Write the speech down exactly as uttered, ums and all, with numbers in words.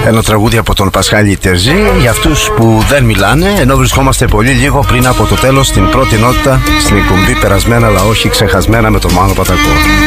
Ένα τραγούδι από τον Πασχάλη Τερζή για αυτούς που δεν μιλάνε, ενώ βρισκόμαστε πολύ λίγο πριν από το τέλος στην πρώτη νότητα στην εκπομπή Περασμένα αλλά όχι ξεχασμένα με τον Μάνο Πατακό.